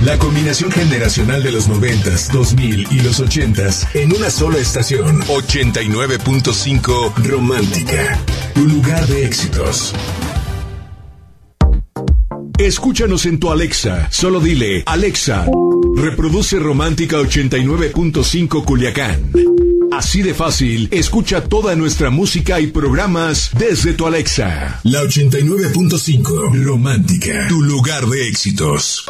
La combinación generacional de los 90s, 2000 y los 80s en una sola estación. 89.5 Romántica, tu lugar de éxitos. Escúchanos en tu Alexa. Solo dile: Alexa, reproduce Romántica 89.5 Culiacán. Así de fácil, escucha toda nuestra música y programas desde tu Alexa. La 89.5 Romántica, tu lugar de éxitos.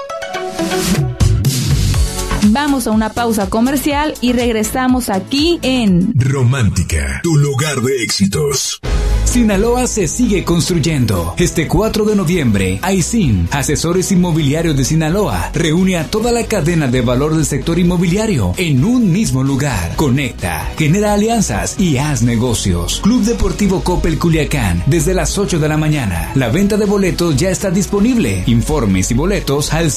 Vamos a una pausa comercial y regresamos aquí en Romántica, tu lugar de éxitos. Sinaloa se sigue construyendo. Este 4 de noviembre, Aisin, Asesores Inmobiliarios de Sinaloa, reúne a toda la cadena de valor del sector inmobiliario en un mismo lugar. Conecta, genera alianzas y haz negocios. Club Deportivo Coppel Culiacán, desde las 8 de la mañana. La venta de boletos ya está disponible. Informes y boletos al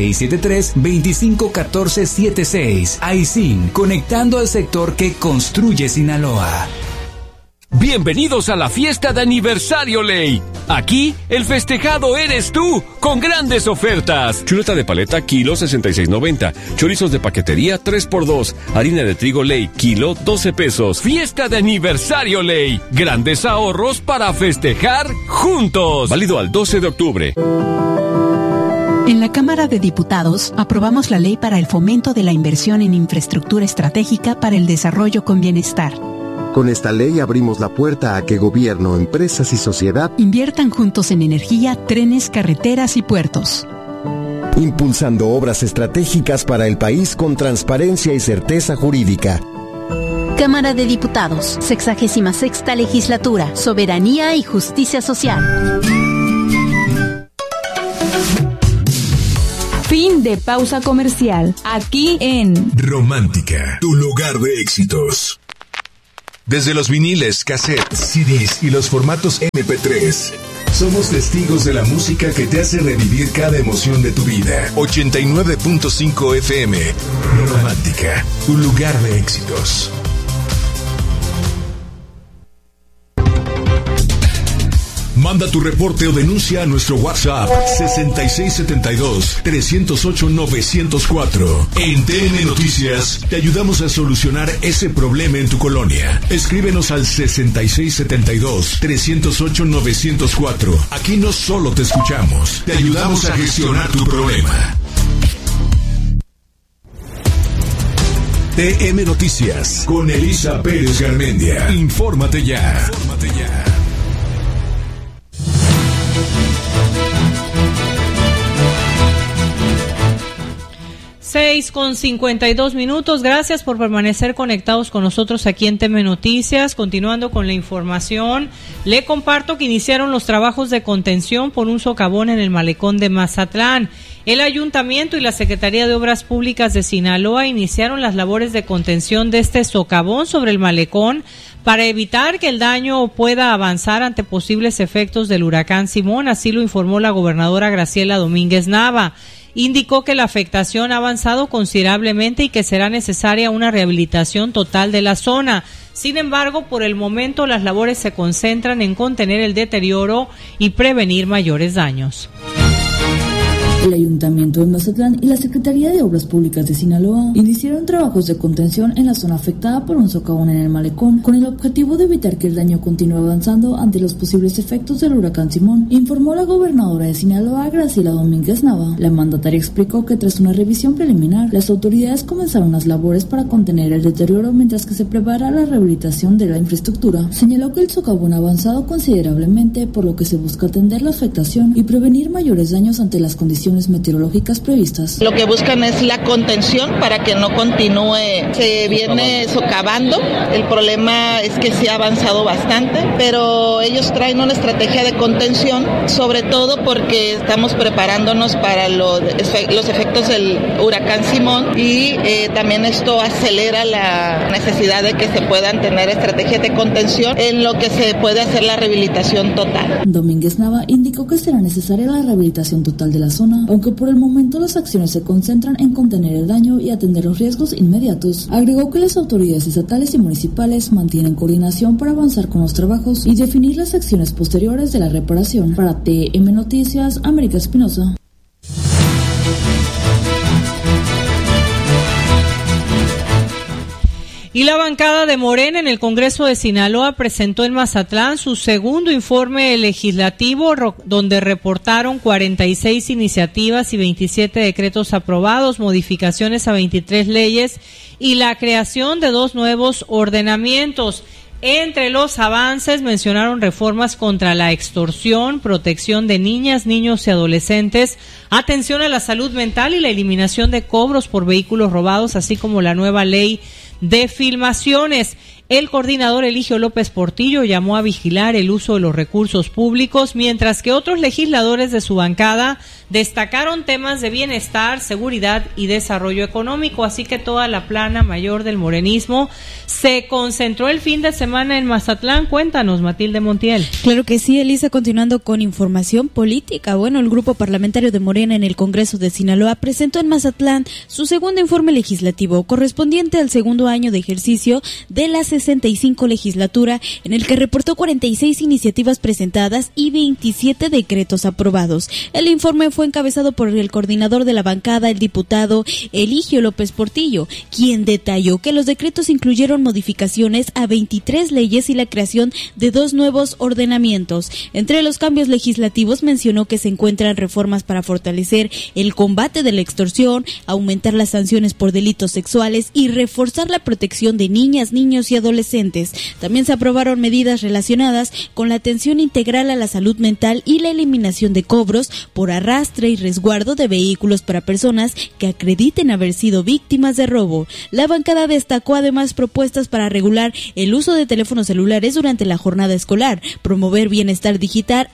6673-251476. Aisin, conectando al sector que construye Sinaloa. Bienvenidos a la fiesta de aniversario Ley. Aquí, el festejado eres tú, con grandes ofertas. Chuleta de paleta, kilo 66.90. Chorizos de paquetería, 3x2. Harina de trigo Ley, kilo 12 pesos. Fiesta de aniversario Ley. Grandes ahorros para festejar juntos. Válido al 12 de octubre. En la Cámara de Diputados aprobamos la ley para el fomento de la inversión en infraestructura estratégica para el desarrollo con bienestar. Con esta ley abrimos la puerta a que gobierno, empresas y sociedad inviertan juntos en energía, trenes, carreteras y puertos. Impulsando obras estratégicas para el país con transparencia y certeza jurídica. Cámara de Diputados, 66ª Legislatura, Soberanía y Justicia Social. Fin de pausa comercial. Aquí en Romántica, tu lugar de éxitos. Desde los viniles, cassettes, CDs y los formatos MP3, somos testigos de la música que te hace revivir cada emoción de tu vida. 89.5 FM, Romántica, tu lugar de éxitos. Manda tu reporte o denuncia a nuestro WhatsApp 6672-308-904. En TN Noticias te ayudamos a solucionar ese problema en tu colonia. Escríbenos al 6672-308-904. Aquí no solo te escuchamos, te ayudamos a gestionar tu problema. TN Noticias con Elisa Pérez Garmendia. Infórmate ya. 6:52. Gracias por permanecer conectados con nosotros aquí en TM Noticias. Continuando con la información, le comparto que iniciaron los trabajos de contención por un socavón en el malecón de Mazatlán. El Ayuntamiento y la Secretaría de Obras Públicas de Sinaloa iniciaron las labores de contención de este socavón sobre el malecón para evitar que el daño pueda avanzar ante posibles efectos del huracán Simón. Así lo informó la gobernadora Graciela Domínguez Nava. Indicó que la afectación ha avanzado considerablemente y que será necesaria una rehabilitación total de la zona. Sin embargo, por el momento las labores se concentran en contener el deterioro y prevenir mayores daños. El Ayuntamiento de Mazatlán y la Secretaría de Obras Públicas de Sinaloa iniciaron trabajos de contención en la zona afectada por un socavón en el malecón, con el objetivo de evitar que el daño continúe avanzando ante los posibles efectos del huracán Simón, informó la gobernadora de Sinaloa, Graciela Domínguez Nava. La mandataria explicó que tras una revisión preliminar, las autoridades comenzaron las labores para contener el deterioro mientras que se prepara la rehabilitación de la infraestructura. Señaló que el socavón ha avanzado considerablemente, por lo que se busca atender la afectación y prevenir mayores daños ante las condiciones meteorológicas previstas. Lo que buscan es la contención para que no continúe, se viene socavando. El problema es que sí ha avanzado bastante, pero ellos traen una estrategia de contención, sobre todo porque estamos preparándonos para los efectos del huracán Simón y también esto acelera la necesidad de que se puedan tener estrategias de contención en lo que se puede hacer la rehabilitación total. Domínguez Nava indicó que será necesaria la rehabilitación total de la zona, aunque por el momento las acciones se concentran en contener el daño y atender los riesgos inmediatos. Agregó que las autoridades estatales y municipales mantienen coordinación para avanzar con los trabajos y definir las acciones posteriores de la reparación. Para TM Noticias, América Espinosa. Y la bancada de Morena en el Congreso de Sinaloa presentó en Mazatlán su segundo informe legislativo, donde reportaron 46 iniciativas y 27 decretos aprobados, modificaciones a 23 leyes y la creación de 2 nuevos ordenamientos. Entre los avances mencionaron reformas contra la extorsión, protección de niñas, niños y adolescentes, atención a la salud mental y la eliminación de cobros por vehículos robados, así como la nueva ley de filmaciones. El coordinador Eligio López Portillo llamó a vigilar el uso de los recursos públicos, mientras que otros legisladores de su bancada destacaron temas de bienestar, seguridad y desarrollo económico. Así que toda la plana mayor del morenismo se concentró el fin de semana en Mazatlán. Cuéntanos, Matilde Montiel. Claro que sí, Elisa, continuando con información política. Bueno, el grupo parlamentario de Morena en el Congreso de Sinaloa presentó en Mazatlán su segundo informe legislativo, correspondiente al segundo año de ejercicio de la 65 legislatura, en el que reportó 46 iniciativas presentadas y 27 decretos aprobados. El informe fue encabezado por el coordinador de la bancada, el diputado Eligio López Portillo, quien detalló que los decretos incluyeron modificaciones a 23 leyes y la creación de 2 nuevos ordenamientos. Entre los cambios legislativos mencionó que se encuentran reformas para fortalecer el combate de la extorsión, aumentar las sanciones por delitos sexuales y reforzar la protección de niñas, niños y adolescentes. También se aprobaron medidas relacionadas con la atención integral a la salud mental y la eliminación de cobros por arrastre y resguardo de vehículos para personas que acrediten haber sido víctimas de robo. La bancada destacó además propuestas para regular el uso de teléfonos celulares durante la jornada escolar, promover bienestar digital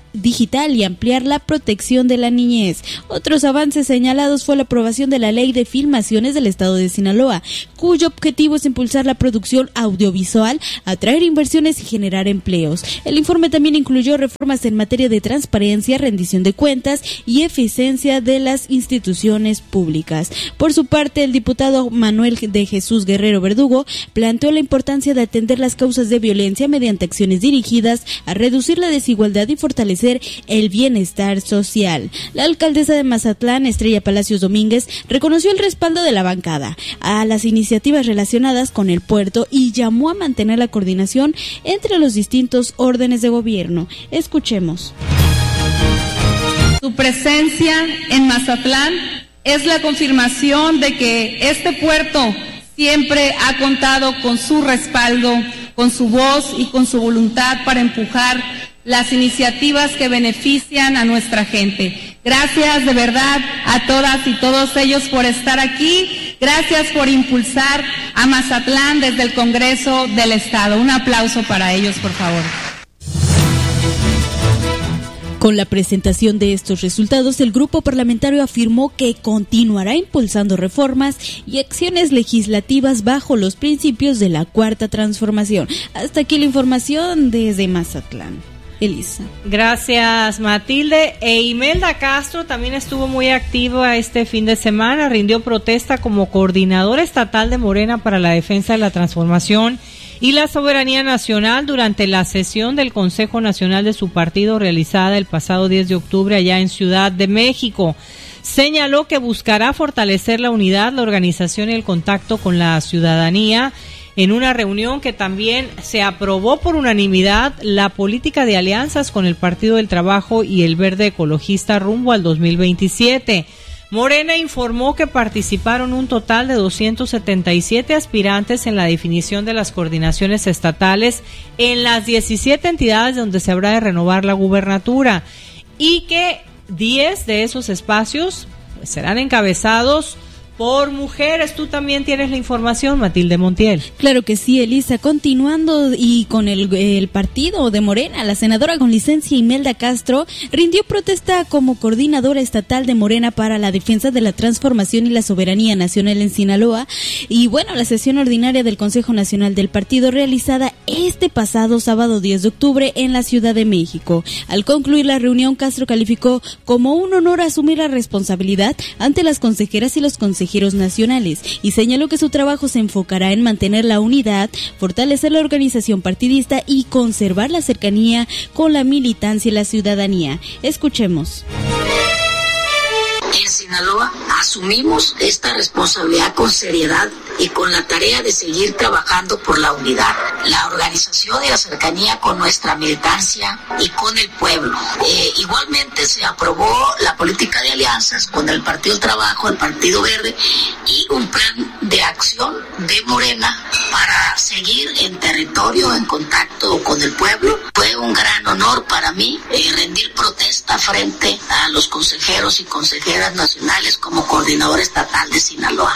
y ampliar la protección de la niñez. Otros avances señalados fue la aprobación de la Ley de Filmaciones del Estado de Sinaloa, cuyo objetivo es impulsar la producción audiovisual, atraer inversiones y generar empleos. El informe también incluyó reformas en materia de transparencia, rendición de cuentas y eficiencia de las instituciones públicas. Por su parte, el diputado Manuel de Jesús Guerrero Verdugo planteó la importancia de atender las causas de violencia mediante acciones dirigidas a reducir la desigualdad y fortalecer el bienestar social. La alcaldesa de Mazatlán, Estrella Palacios Domínguez, reconoció el respaldo de la bancada a las iniciativas relacionadas con el puerto y llamó a mantener la coordinación entre los distintos órdenes de gobierno. Escuchemos. Su presencia en Mazatlán es la confirmación de que este puerto siempre ha contado con su respaldo, con su voz y con su voluntad para empujar las iniciativas que benefician a nuestra gente. Gracias de verdad a todas y todos ellos por estar aquí. Gracias por impulsar a Mazatlán desde el Congreso del Estado. Un aplauso para ellos, por favor. Con la presentación de estos resultados, el grupo parlamentario afirmó que continuará impulsando reformas y acciones legislativas bajo los principios de la Cuarta Transformación. Hasta aquí la información desde Mazatlán. Elisa. Gracias, Matilde. Imelda Castro también estuvo muy activa este fin de semana, rindió protesta como coordinadora estatal de Morena para la defensa de la transformación y la soberanía nacional durante la sesión del Consejo Nacional de su partido realizada el pasado 10 de octubre allá en Ciudad de México. Señaló que buscará fortalecer la unidad, la organización y el contacto con la ciudadanía. En una reunión que también se aprobó por unanimidad la política de alianzas con el Partido del Trabajo y el Verde Ecologista rumbo al 2027. Morena informó que participaron un total de 277 aspirantes en la definición de las coordinaciones estatales en las 17 entidades donde se habrá de renovar la gubernatura y que 10 de esos espacios serán encabezados por mujeres. Tú también tienes la información, Matilde Montiel. Claro que sí, Elisa. Continuando y con el partido de Morena, la senadora con licencia Imelda Castro rindió protesta como coordinadora estatal de Morena para la defensa de la transformación y la soberanía nacional en Sinaloa. Y bueno, la sesión ordinaria del Consejo Nacional del Partido realizada este pasado sábado 10 de octubre en la Ciudad de México. Al concluir la reunión, Castro calificó como un honor asumir la responsabilidad ante las consejeras y los consejeros nacionales y señaló que su trabajo se enfocará en mantener la unidad, fortalecer la organización partidista y conservar la cercanía con la militancia y la ciudadanía. Escuchemos. en Sinaloa asumimos esta responsabilidad con seriedad y con la tarea de seguir trabajando por la unidad, la organización y la cercanía con nuestra militancia y con el pueblo. Igualmente se aprobó la política de alianzas con el Partido del Trabajo, el Partido Verde y un plan de acción de Morena para seguir en territorio, en contacto con el pueblo. Fue un gran honor para mí rendir protesta frente a los consejeros y consejeras nacionales como coordinador estatal de Sinaloa.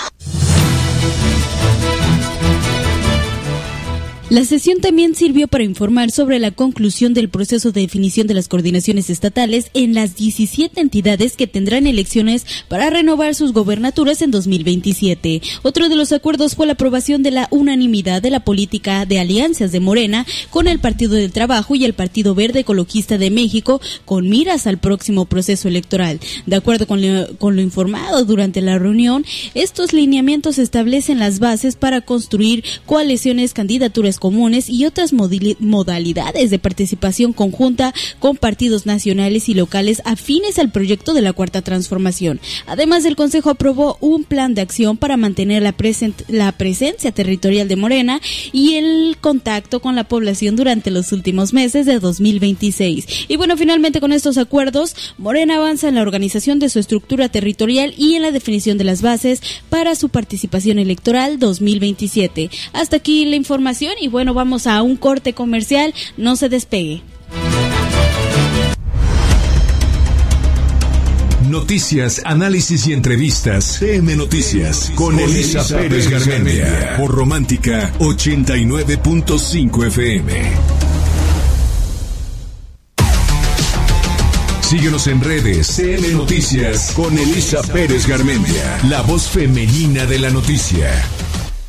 La sesión también sirvió para informar sobre la conclusión del proceso de definición de las coordinaciones estatales en las 17 entidades que tendrán elecciones para renovar sus gobernaturas en 2027. Otro de los acuerdos fue la aprobación de la unanimidad de la política de alianzas de Morena con el Partido del Trabajo y el Partido Verde Ecologista de México con miras al próximo proceso electoral. De acuerdo con lo informado durante la reunión, estos lineamientos establecen las bases para construir coaliciones, candidaturas comunes y otras modalidades de participación conjunta con partidos nacionales y locales afines al proyecto de la Cuarta Transformación. Además, el Consejo aprobó un plan de acción para mantener la presencia territorial de Morena y el contacto con la población durante los últimos meses de 2026. Y bueno, finalmente con estos acuerdos, Morena avanza en la organización de su estructura territorial y en la definición de las bases para su participación electoral 2027. Hasta aquí la información y bueno, vamos a un corte comercial, no se despegue. Noticias, análisis y entrevistas. CM Noticias con Elisa Pérez Garmendia por Romántica 89.5 FM. Síguenos en redes. CM Noticias con Elisa Pérez Garmendia, la voz femenina de la noticia.